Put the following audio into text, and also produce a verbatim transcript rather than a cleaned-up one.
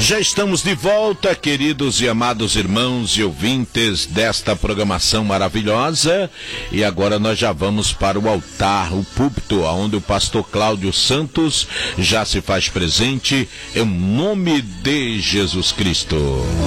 Já estamos de volta, queridos e amados irmãos e ouvintes desta programação maravilhosa, e agora nós já vamos para o altar, o púlpito, onde o pastor Cláudio Santos já se faz presente em nome de Jesus Cristo.